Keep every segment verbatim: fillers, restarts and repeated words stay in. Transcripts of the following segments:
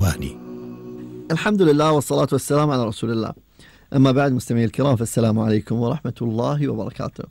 الشهواني. الحمد لله والصلاة والسلام على رسول الله. أما بعد، مستمعي الكرام، فالسلام عليكم ورحمة الله وبركاته.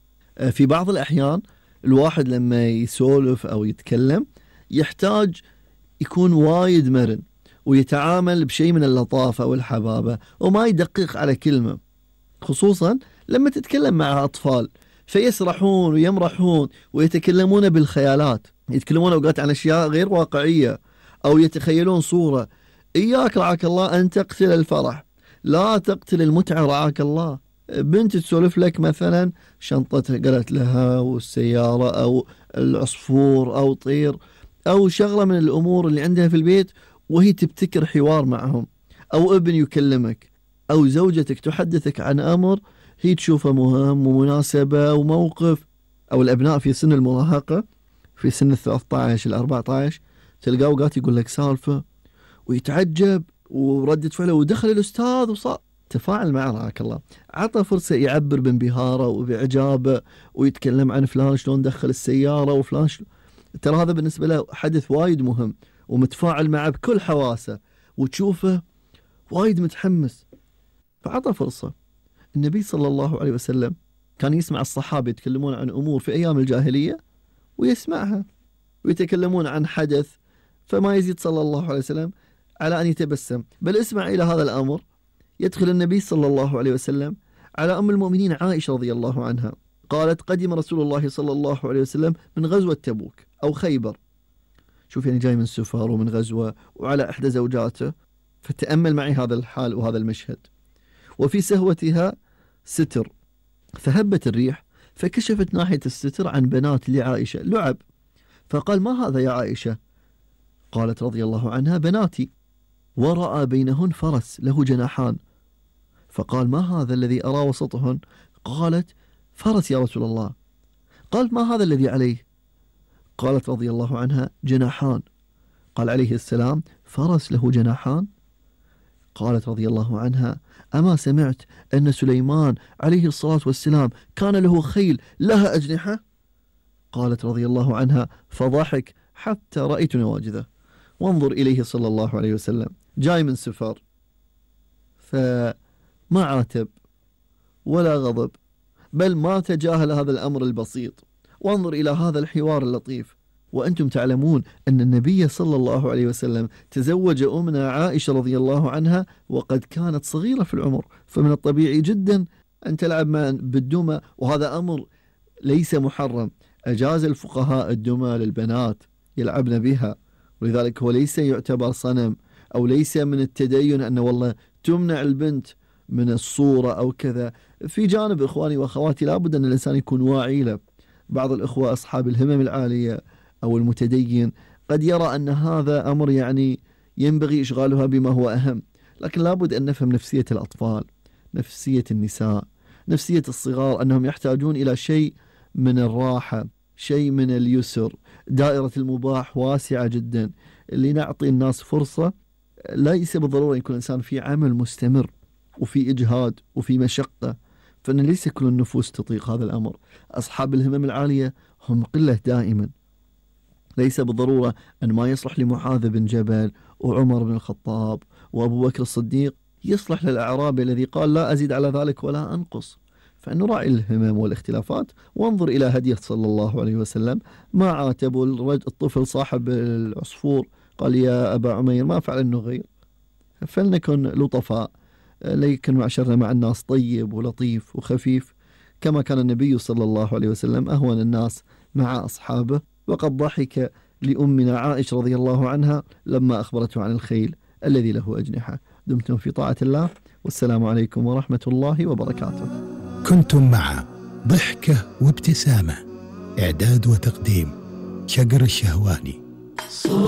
في بعض الأحيان الواحد لما يسولف أو يتكلم يحتاج يكون وايد مرن ويتعامل بشيء من اللطافة والحبابة وما يدقق على كلمة، خصوصا لما تتكلم مع أطفال فيسرحون ويمرحون ويتكلمون بالخيالات، يتكلمون أوقات عن أشياء غير واقعية أو يتخيلون صورة. إياك رعاك الله أن تقتل الفرح، لا تقتل المتعة رعاك الله. بنت تسولف لك مثلا شنطتها قالت لها والسيارة أو العصفور أو طير أو شغلة من الأمور اللي عندها في البيت وهي تبتكر حوار معهم، أو ابن يكلمك، أو زوجتك تحدثك عن أمر هي تشوفه مهم ومناسبة وموقف، أو الأبناء في سن المراهقة في سن الثلاثة عشر الأربعة عشر تلقاه أوقات يقول لك سالفة ويتعجب وردة فعله ودخل الأستاذ وصار تفاعل معه رعاك الله، عطى فرصة يعبر بانبهاره وبإعجابه ويتكلم عن فلان شلون دخل السيارة وفلان شلون. ترى هذا بالنسبة له حدث وايد مهم ومتفاعل معه بكل حواسه وتشوفه وايد متحمس، فعطى فرصة. النبي صلى الله عليه وسلم كان يسمع الصحابة يتكلمون عن أمور في أيام الجاهلية ويسمعها ويتكلمون عن حدث، فما يزيد صلى الله عليه وسلم على أن يتبسم، بل اسمع إلى هذا الأمر. يدخل النبي صلى الله عليه وسلم على أم المؤمنين عائشة رضي الله عنها، قالت: قدم رسول الله صلى الله عليه وسلم من غزوة تبوك أو خيبر. شوف يعني جاي من سفر ومن غزوة وعلى إحدى زوجاته، فتأمل معي هذا الحال وهذا المشهد. وفي سهوتها ستر، فهبت الريح فكشفت ناحية الستر عن بنات لعائشة لعب، فقال: ما هذا يا عائشة؟ قالت رضي الله عنها: بناتي. ورأى بينهن فرس له جناحان، فقال: ما هذا الذي أرى وسطهن؟ قالت: فرس يا رسول الله. قال: ما هذا الذي عليه؟ قالت رضي الله عنها: جناحان. قال عليه السلام: فرس له جناحان؟ قالت رضي الله عنها: أما سمعت أن سليمان عليه الصلاة والسلام كان له خيل لها أجنحة؟ قالت رضي الله عنها: فضحك حتى رأيت نواجذه. وانظر إليه صلى الله عليه وسلم جاي من سفر، فما عاتب ولا غضب، بل ما تجاهل هذا الأمر البسيط. وانظر إلى هذا الحوار اللطيف. وأنتم تعلمون أن النبي صلى الله عليه وسلم تزوج أمنا عائشة رضي الله عنها وقد كانت صغيرة في العمر، فمن الطبيعي جدا أن تلعب بالدمى، وهذا أمر ليس محرم. أجاز الفقهاء الدمى للبنات يلعبن بها، ولذلك هو ليس يعتبر صنم أو ليس من التدين أنه والله تمنع البنت من الصورة أو كذا. في جانب إخواني وأخواتي لابد أن الإنسان يكون واعي له. بعض الإخوة أصحاب الهمم العالية أو المتدين قد يرى أن هذا أمر يعني ينبغي إشغالها بما هو أهم، لكن لابد أن نفهم نفسية الأطفال، نفسية النساء، نفسية الصغار، أنهم يحتاجون إلى شيء من الراحة، شيء من اليسر. دائرة المباح واسعة جدا، اللي نعطي الناس فرصة. ليس بالضرورة يكون الإنسان في عمل مستمر وفي إجهاد وفي مشقة، فإن ليس كل النفوس تطيق هذا الأمر. أصحاب الهمم العالية هم قلة دائما. ليس بالضرورة أن ما يصلح لمعاذ بن جبل وعمر بن الخطاب وأبو بكر الصديق يصلح للأعرابي الذي قال: لا أزيد على ذلك ولا أنقص. فإنه راعي الهمم والاختلافات. وانظر إلى هديه صلى الله عليه وسلم، ما عاتبوا الطفل صاحب العصفور، قال: يا أبا عمير ما فعل النغير. فلنكن لطفاء، ليكن معشرنا مع الناس طيب ولطيف وخفيف، كما كان النبي صلى الله عليه وسلم أهون الناس مع أصحابه. وقد ضحك لأمنا عائشة رضي الله عنها لما أخبرته عن الخيل الذي له أجنحة. دمتم في طاعة الله، والسلام عليكم ورحمة الله وبركاته. كنتم مع ضحكة وابتسامة، إعداد وتقديم شقر الشهواني.